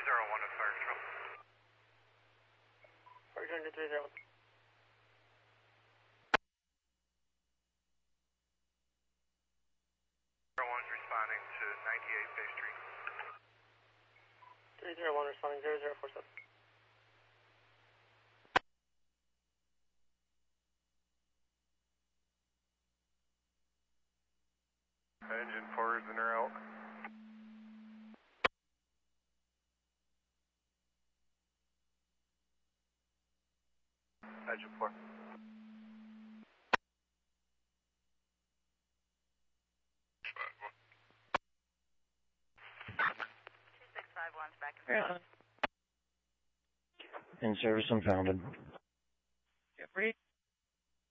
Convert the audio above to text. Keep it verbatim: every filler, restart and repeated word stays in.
zero one is fire control. Fire control three zero one. zero one is responding to ninety-eight Bay Street. three zero one responding zero zero four seven. Engine four is in or out. Engine four. two six five one's back in Yeah. In service unfounded. Jeffrey?